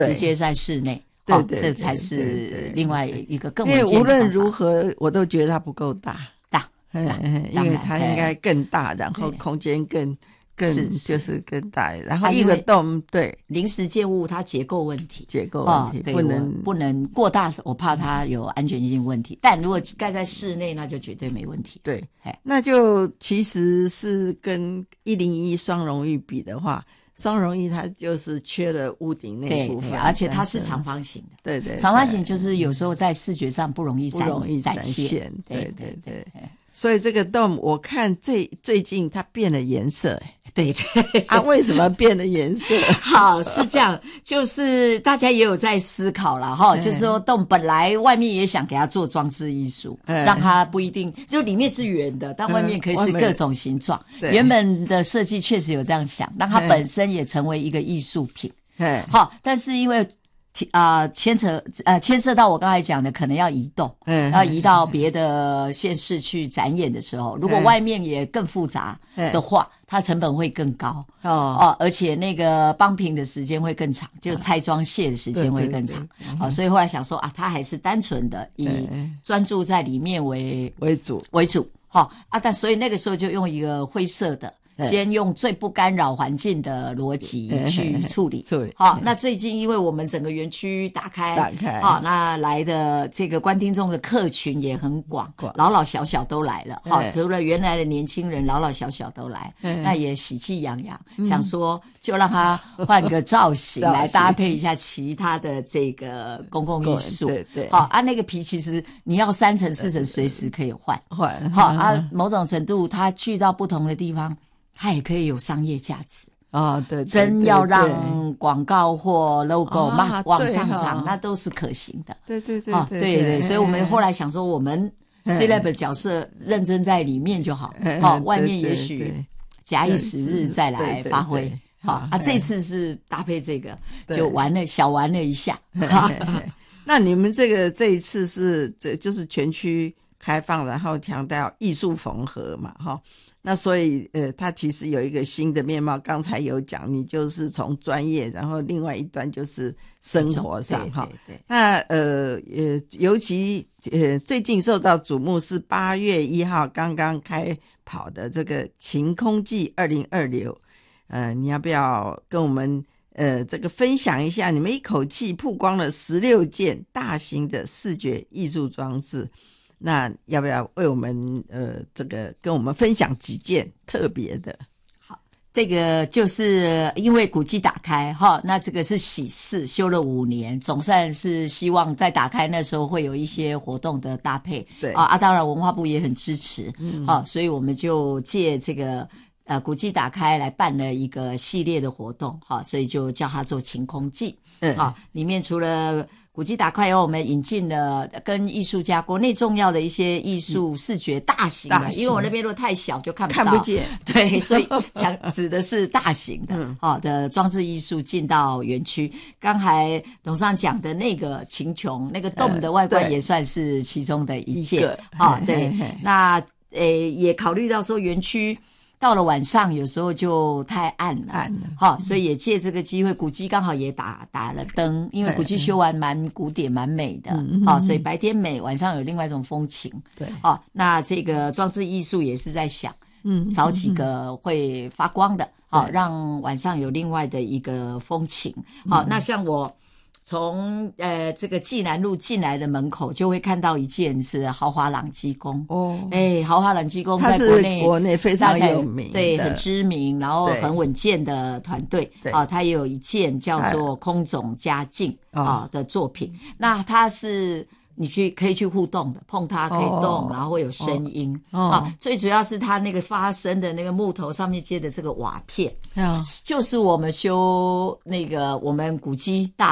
直接在室内。 对对， 这才是另外一个更因为无论如何， 何，我都觉得它不够大，因为它应该更大，然后空间更就是更大，然后一个洞，对， 临时建物它结构问题，不能过大，我怕它有安全性问题。但如果盖在室内，那就绝对没问题。 对，那就其实是跟101双荣誉比的话。双荣誉它就是缺了屋顶那一部分， 而且它是长方形的。 对对， 长方形就是有时候在视觉上不容易展现。 对对对。所以这个 dome 我看最近它变了颜色。 对对啊，为什么变了颜色？ 好，是这样，就是大家也有在思考啦齁，就是说 dome 本来外面也想给它做装置艺术，让它不一定就里面是圆的，但外面可以是各种形状。原本的设计确实有这样想，让它本身也成为一个艺术品。好，但是因为牵涉到我刚才讲的，可能要移动，要移到别的县市去展演的时候，如果外面也更复杂的话，它成本会更高而且那个帮平的时间会更长，就拆装卸的时间会更长。所以后来想说它还是单纯的以专注在里面为主但所以那个时候就用一个灰色的。先用最不干扰环境的逻辑去处理。那最近因为我们整个园区打开，那来的这个观听众的客群也很广，老老小小都来了。除了原来的年轻人，老老小小都来，那也喜气洋洋，想说就让他换个造型来搭配一下其他的这个公共艺术。对，那个皮其实你要3层4层随时可以换。某种程度它去到不同的地方。它也可以有商业价值对， 真要让广告或 logo 往上涨，那都是可行的。对，所以我们后来想说，我们 C-Lab 的角色认真在里面就好，外面也许假以时日再来发挥。这次是搭配这个，就小玩了一下。 那你们这一次是就是全区开放，然后强调艺术缝合嘛，那所以它其实有一个新的面貌，刚才有讲，你就是从专业，然后另外一端就是生活上对。那尤其最近受到瞩目是8月1号刚刚开跑的这个晴空季2026，你要不要跟我们这个分享一下，你们一口气曝光了16件大型的视觉艺术装置？那要不要为我们这个跟我们分享几件特别的？ 好，这个就是因为古迹打开那这个是喜事，修了5年，总算是希望在打开那时候会有一些活动的搭配。 对当然文化部也很支持，所以我们就借这个古迹打开来办了一个系列的活动，所以就叫它做晴空季。里面除了古迹打开以后，我们引进了跟艺术家国内重要的一些艺术视觉大型的，因为我那边如果太小就看不见。 对，所以指的是大型的的装置艺术进到园区。刚才董事长讲的那个晴穹那个洞的外观也算是其中的一件。对，那也考虑到说园区到了晚上有时候就太暗了，所以也借这个机会，古迹刚好也打了灯，因为古迹修完蛮古典蛮美的，所以白天美，晚上有另外一种风情。 对， 那这个装置艺术也是在想，找几个会发光的，让晚上有另外的一个风情。那像我从这个济南路进来的门口就会看到一件是豪华朗基宫。豪华朗基宫在国内非常有名， 对，很知名，然后很稳健的团队。它也有一件叫做空总佳境的作品。那它是你可以去互动的，碰它可以动，然后会有声音。最主要是它那个发声的那个木头上面接的这个瓦片，就是我们修那个我们古迹大楼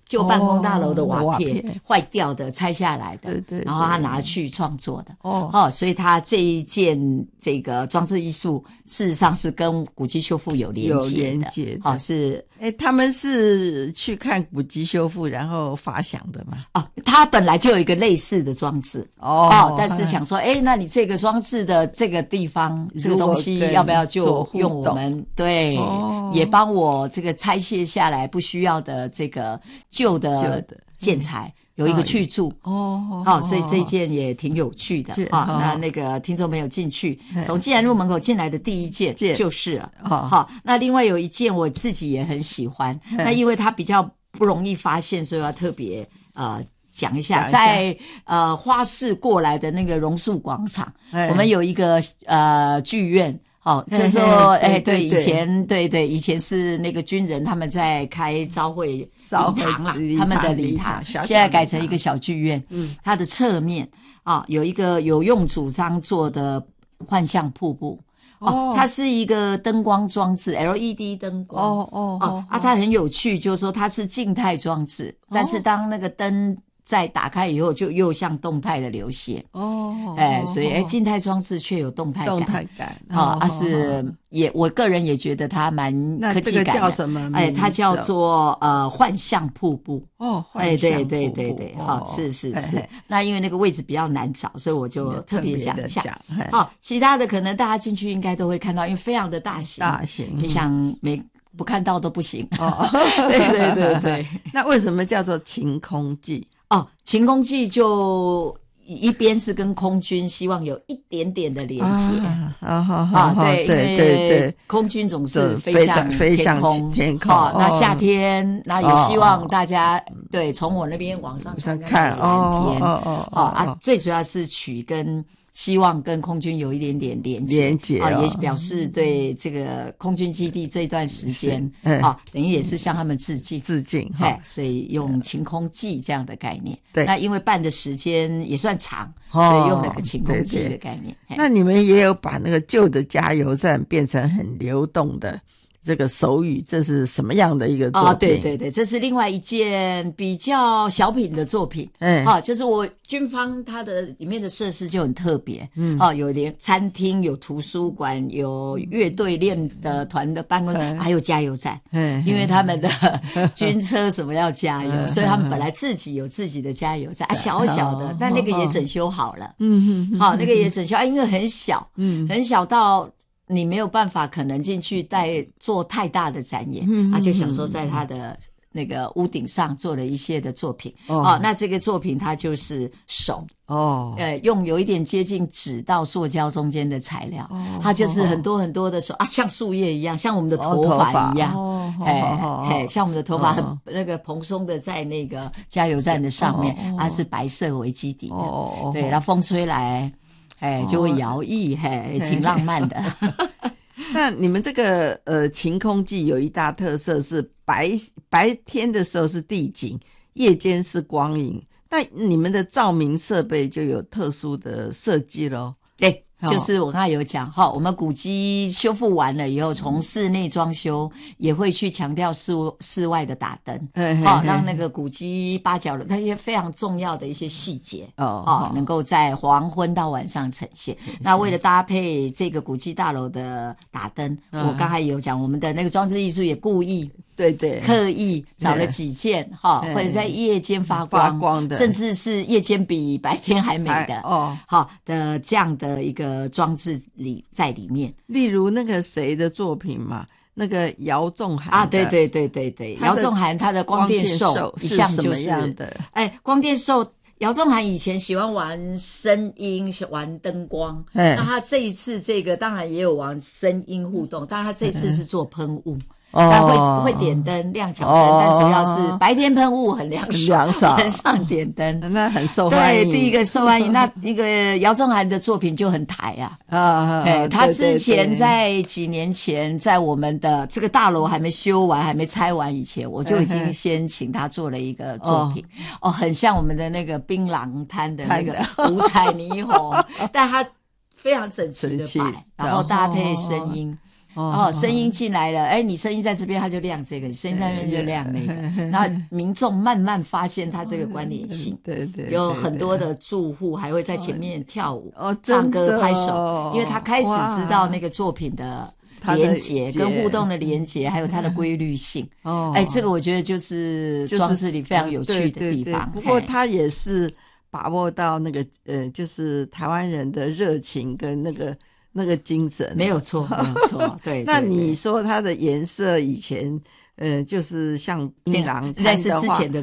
旧办公大楼的瓦片坏掉的拆下来的，对，然后他拿去创作的所以他这一件这个装置艺术事实上是跟古迹修复有连接的是他们是去看古迹修复然后发想的吗？ 他本来就有一个类似的装置但是想说那你这个装置的这个地方这个东西要不要就用我们对也帮我这个拆卸下来不需要的这个旧的建材有一个去处所以这一件也挺有趣的那个听众朋友进去从进来入门口进来的第一件就是了那另外有一件我自己也很喜欢那因为它比较不容易发现所以要特别讲一下在花市过来的那个榕树广场我们有一个剧院就是说对以前对以前是那个军人他们在开朝会礼堂啦他们的礼堂现在改成一个小剧院它的侧面有一个有用主张做的幻象瀑布它是一个灯光装置 LED 灯光它很有趣就是说它是静态装置但是当那个灯在打开以后就又像动态的流泻所以静态装置却有动态感是也我个人也觉得它蛮科技感的。那这个叫什么名字它叫做幻象瀑布幻象瀑布对是那因为那个位置比较难找所以我就特别讲一下其他的可能大家进去应该都会看到因为非常的大型你想不看到都不行对那为什么叫做晴空记晴空记就一边是跟空军希望有一点点的连接对，空军总是飞向天空那夏天那也希望大家对从我那边往上看蓝天最主要是取跟希望跟空军有一点点连接也表示对这个空军基地这段时间等于也是向他们致敬所以用晴空记这样的概念对那因为办的时间也算长所以用了个晴空记的概念那你们也有把那个旧的加油站变成很流动的这个手语这是什么样的一个作品对这是另外一件比较小品的作品就是我军方它的里面的设施就很特别有连餐厅有图书馆有乐队练的团的办公还有加油站因为他们的军车什么要加油所以他们本来自己有自己的加油站小小的但那个也整修好了那个也整修因为很小很小到你没有办法可能进去做太大的展演就想说在他的那个屋顶上做了一些的作品那这个作品它就是手用有一点接近纸到塑胶中间的材料它就是很多很多的手像树叶一样像我们的头发一样像我们的头发很那个蓬松的在那个加油站的上面它是白色为基底的对然后风吹来就会摇曳挺浪漫的那你们这个晴空记有一大特色是白天的时候是地景夜间是光影那你们的照明设备就有特殊的设计咯对就是我刚才有讲我们古迹修复完了以后从室内装修也会去强调室外的打灯让那个古迹八角的那些非常重要的一些细节能够在黄昏到晚上呈现那为了搭配这个古迹大楼的打灯我刚才有讲我们的那个装置艺术也故意对刻意找了几件或者在夜间发光的甚至是夜间比白天还美的的这样的一个装置在里面例如那个谁的作品嘛那个姚仲涵对姚仲涵他的光电兽一向就是光电兽姚仲涵以前喜欢玩声音玩灯光那他这一次这个当然也有玩声音互动但他这次是做喷雾它会点灯亮小灯但主要是白天喷雾很凉爽晚上点灯那很受欢迎对第一个受欢迎那一个姚仲涵的作品就很台他之前在几年前在我们的这个大楼还没修完还没拆完以前我就已经先请他做了一个作品很像我们的那个槟榔摊的那个五彩霓虹但他非常整齐的摆然后搭配声音声音进来了，你声音在这边，它就亮这个；你声音在那边就亮那个。然后民众慢慢发现它这个关联性， 对对， 有很多的住户还会在前面跳舞、 唱歌、拍手，因为他开始知道那个作品的连结跟互动的连结，还有它的规律性。这个我觉得就是装置里非常有趣的地方。 不过它也是把握到那个就是台湾人的热情跟那个精神， 没有错，没有错。对， 那你说它的颜色以前就是像槟榔摊的话， 那是之前的